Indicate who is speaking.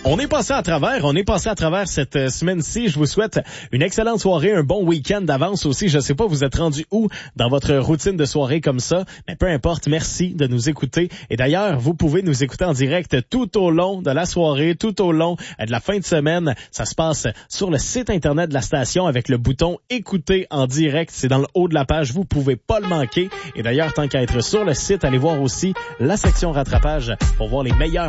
Speaker 1: On est passé à travers cette semaine-ci. Je vous souhaite une excellente soirée, un bon week-end d'avance aussi. Je sais pas, vous êtes rendu où dans votre routine de soirée comme ça, mais peu importe, merci de nous écouter. Et d'ailleurs, vous pouvez nous écouter en direct tout au long de la soirée, tout au long de la fin de semaine. Ça se passe sur le site internet de la station avec le bouton écouter en direct. C'est dans le haut de la page, vous pouvez pas le manquer. Et d'ailleurs, tant qu'à être sur le site, allez voir aussi la section rattrapage pour voir les meilleurs